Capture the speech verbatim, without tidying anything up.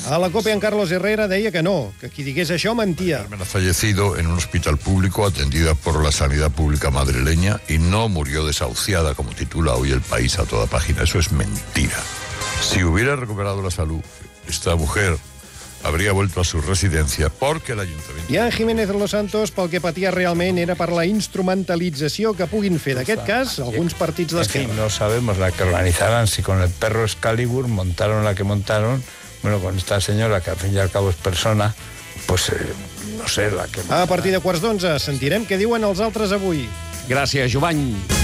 A la COPE en Carlos Herrera deia que no, que qui digués això mentia. Carmen ha fallecido en un hospital público atendida por la sanidad pública madrileña y no murió desahuciada, como titula hoy El País a toda página. Eso es mentira. Si hubiera recuperado la salud, esta mujer habría vuelto a su residencia porque el ayuntamiento... I en Jiménez Los Santos, pel que patia realment, era per la instrumentalització que puguin fer d'aquest cas alguns partits d'esquerra. No sabemos la que organizaran, si con el perro Excalibur montaron la que montaron, bueno, con esta señora, que al fin y al cabo es persona, pues, eh, no sé, la que... A partir de quarts d'onze sentirem què diuen els altres avui. Gràcies, Jovany.